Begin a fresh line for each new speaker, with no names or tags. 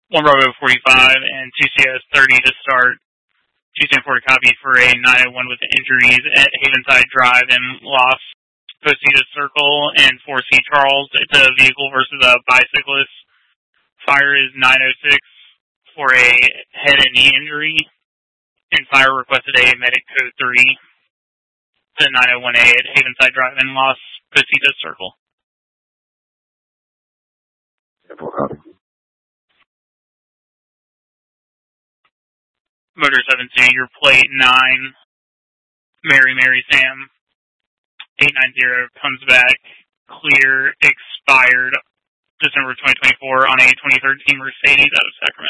1 Bravo 45 and 2CS 30 to start. 274 to copy for a 901 with injuries at Havenside Drive in Los Positas Circle, and 4C Charles. It's a vehicle versus a bicyclist. Fire is 906 for a head and knee injury, and fire requested a medic code 3 to 901A at Havenside Drive in Los Positas Circle.
Copy.
Motor 72, your plate 9, Mary Sam, 890 comes back, clear, expired December 2024 on a 2013 Mercedes out of Sacramento.